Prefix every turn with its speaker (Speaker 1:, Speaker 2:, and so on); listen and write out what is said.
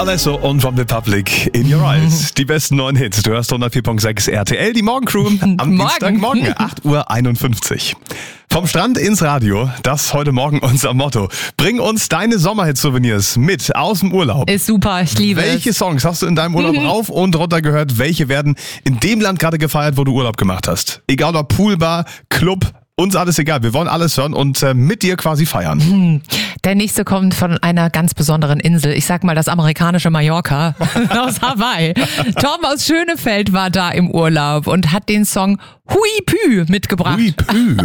Speaker 1: Alesso und From the Public, In Your Eyes. Die besten neuen Hits. Du hörst 104.6 RTL, die Morgencrew am Dienstagmorgen, 8:51 Uhr. Vom Strand ins Radio, das heute Morgen unser Motto. Bring uns deine Sommerhit-Souvenirs mit aus dem Urlaub.
Speaker 2: Ist super, ich liebe
Speaker 1: Welche Songs hast du in deinem Urlaub rauf und runter gehört? Welche werden in dem Land gerade gefeiert, wo du Urlaub gemacht hast? Egal ob Poolbar, Club, uns alles egal. Wir wollen alles hören und mit dir quasi feiern.
Speaker 2: Der nächste kommt von einer ganz besonderen Insel. Ich sag mal das amerikanische Mallorca aus Hawaii. Tom aus Schönefeld war da im Urlaub und hat den Song Hui Pü mitgebracht.
Speaker 1: Hui Pü.